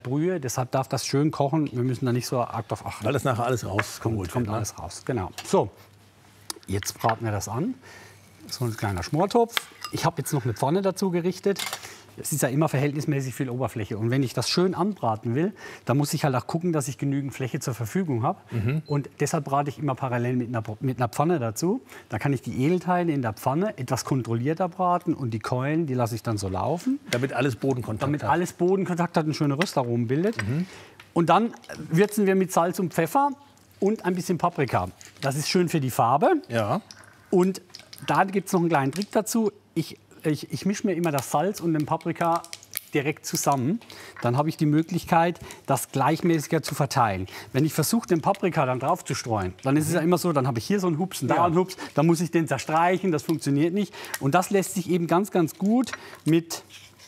Brühe, deshalb darf das schön kochen. Wir müssen da nicht so arg drauf achten. Weil das nachher alles rausgeholt Kommt wird, ne? alles raus, genau. So, jetzt braten wir das an. So ein kleiner Schmortopf. Ich habe jetzt noch eine Pfanne dazu gerichtet. Es ist ja immer verhältnismäßig viel Oberfläche. Und wenn ich das schön anbraten will, dann muss ich halt auch gucken, dass ich genügend Fläche zur Verfügung habe. Und deshalb brate ich immer parallel mit einer Pfanne dazu. Da kann ich die Edelteile in der Pfanne etwas kontrollierter braten und die Keulen, die lasse ich dann so laufen. Damit alles Bodenkontakt Damit hat. alles Bodenkontakt hat und schöne Röstaromen bildet. Und dann würzen wir mit Salz und Pfeffer und ein bisschen Paprika. Das ist schön für die Farbe. Ja. Und da gibt es noch einen kleinen Trick dazu. Ich mische mir immer das Salz und den Paprika direkt zusammen. Dann habe ich die Möglichkeit, das gleichmäßiger zu verteilen. Wenn ich versuche, den Paprika dann drauf zu streuen, dann ist es ja immer so, dann habe ich hier so einen Hupsen, da einen Hups, dann muss ich den zerstreichen, das funktioniert nicht. Und das lässt sich eben ganz, ganz gut mit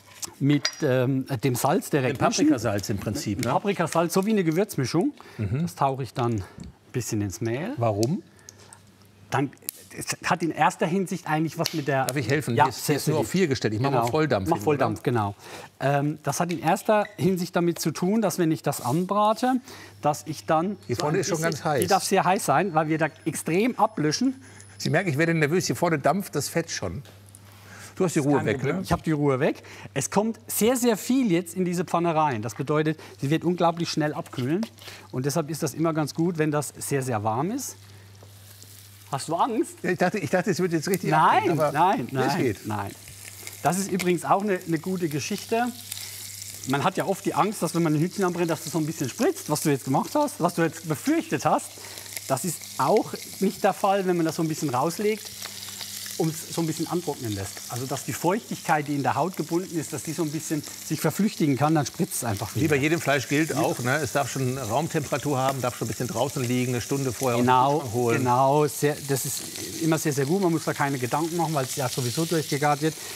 dem Salz direkt mischen. Paprikasalz im Prinzip, ne? Paprikasalz, so wie eine Gewürzmischung. Das tauche ich dann ein bisschen ins Mehl. Warum? Dann, es hat in erster Hinsicht eigentlich was mit der... Darf ich helfen? Ja, Hier ist nur auf 4 gestellt. Ich mache mal Volldampf. Mach Volldampf, genau. Das hat in erster Hinsicht damit zu tun, dass wenn ich das anbrate, dass ich dann... Hier vorne ist schon ganz heiß. Die darf sehr heiß sein, weil wir da extrem ablöschen. Sie merken, ich werde nervös. Hier vorne dampft das Fett schon. Du hast die Ruhe weg, ne? Ich habe die Ruhe weg. Es kommt sehr, sehr viel jetzt in diese Pfanne rein. Das bedeutet, sie wird unglaublich schnell abkühlen. Und deshalb ist das immer ganz gut, wenn das sehr, sehr warm ist. Hast du Angst? Ich dachte, es wird jetzt richtig abgehen, aber Nein. es geht. Nein. Das ist übrigens auch eine gute Geschichte. Man hat ja oft die Angst, dass wenn man ein Hühnchen anbrennt, dass das so ein bisschen spritzt, was du jetzt gemacht hast, was du jetzt befürchtet hast. Das ist auch nicht der Fall, wenn man das so ein bisschen rauslegt und es so ein bisschen antrocknen lässt. Also dass die Feuchtigkeit, die in der Haut gebunden ist, dass die so ein bisschen sich verflüchtigen kann, dann spritzt es einfach wieder. Wie bei jedem Fleisch gilt auch, ne? Es darf schon Raumtemperatur haben, darf schon ein bisschen draußen liegen, eine Stunde vorher aus dem Kühlschrank holen. Genau. Das ist immer sehr, sehr gut. Man muss da keine Gedanken machen, weil es ja sowieso durchgegart wird.